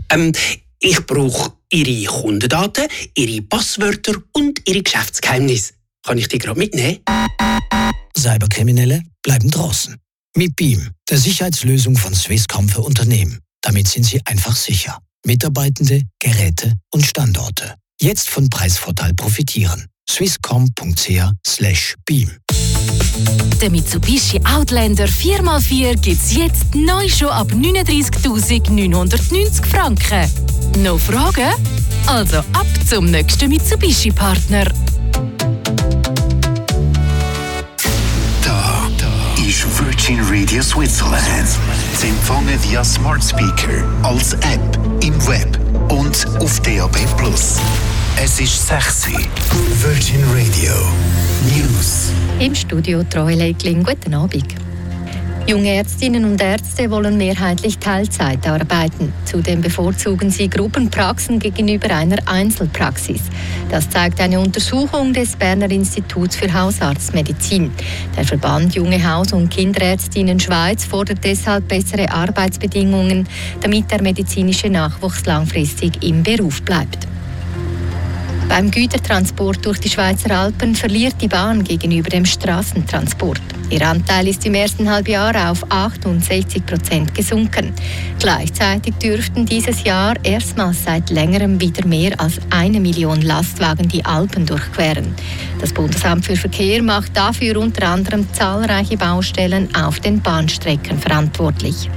Ich brauche Ihre Kundendaten, Ihre Passwörter und Ihre Geschäftsgeheimnisse. Kann ich die gerade mitnehmen? Cyberkriminelle bleiben draußen. Mit BEAM, der Sicherheitslösung von Swisscom für Unternehmen. Damit sind sie einfach sicher. Mitarbeitende, Geräte und Standorte. Jetzt von Preisvorteil profitieren. swisscom.ch/beam. Der Mitsubishi Outlander 4x4 gibt's jetzt neu schon ab 39.990 Franken. Noch Fragen? Also ab zum nächsten Mitsubishi-Partner. Da ist Virgin Radio Switzerland. Sie empfangen via Smart Speaker, als App, im Web und auf DAB+. Es ist 6 Uhr. Virgin Radio News. Im Studio Troy Leikling, guten Abend. Junge Ärztinnen und Ärzte wollen mehrheitlich Teilzeit arbeiten. Zudem bevorzugen sie Gruppenpraxen gegenüber einer Einzelpraxis. Das zeigt eine Untersuchung des Berner Instituts für Hausarztmedizin. Der Verband Junge Haus- und Kinderärztinnen Schweiz fordert deshalb bessere Arbeitsbedingungen, damit der medizinische Nachwuchs langfristig im Beruf bleibt. Beim Gütertransport durch die Schweizer Alpen verliert die Bahn gegenüber dem Straßentransport. Ihr Anteil ist im ersten Halbjahr auf 68% gesunken. Gleichzeitig dürften dieses Jahr erstmals seit längerem wieder mehr als 1 Million Lastwagen die Alpen durchqueren. Das Bundesamt für Verkehr macht dafür unter anderem zahlreiche Baustellen auf den Bahnstrecken verantwortlich.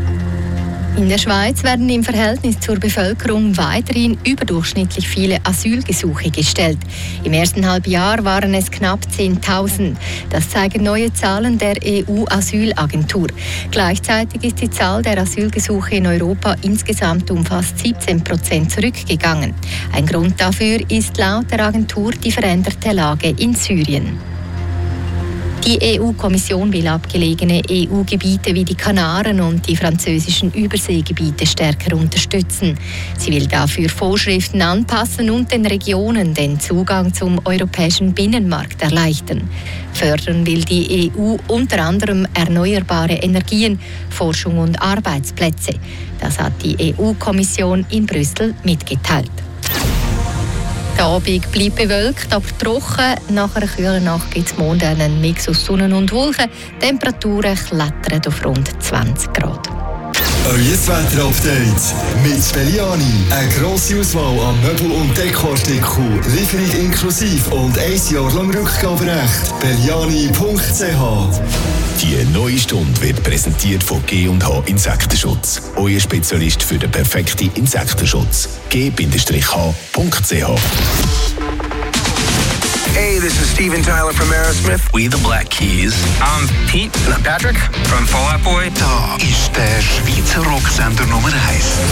In der Schweiz werden im Verhältnis zur Bevölkerung weiterhin überdurchschnittlich viele Asylgesuche gestellt. Im ersten Halbjahr waren es knapp 10.000. Das zeigen neue Zahlen der EU-Asylagentur. Gleichzeitig ist die Zahl der Asylgesuche in Europa insgesamt um fast 17% zurückgegangen. Ein Grund dafür ist laut der Agentur die veränderte Lage in Syrien. Die EU-Kommission will abgelegene EU-Gebiete wie die Kanaren und die französischen Überseegebiete stärker unterstützen. Sie will dafür Vorschriften anpassen und den Regionen den Zugang zum europäischen Binnenmarkt erleichtern. Fördern will die EU unter anderem erneuerbare Energien, Forschung und Arbeitsplätze. Das hat die EU-Kommission in Brüssel mitgeteilt. Der Abend bleibt bewölkt, aber trocken. Nach einer kühlen Nacht gibt es morgen einen Mix aus Sonne und Wolken. Temperaturen klettern auf rund 20 Grad. Euer Wetter-Update mit Belliani. Eine grosse Auswahl an Möbel- und Dekoartikeln. Lieferung inklusive und 1 Jahr lang Rückgaberecht. Belliani.ch. Die neue Stunde wird präsentiert von G&H Insektenschutz. Euer Spezialist für den perfekten Insektenschutz. g-h.ch. Hey, this is Steven Tyler from Aerosmith. We the Black Keys. I'm Pete. And I'm Patrick from Fall Out Boy. Da ist der Schweizer Rocksender Nummer 1.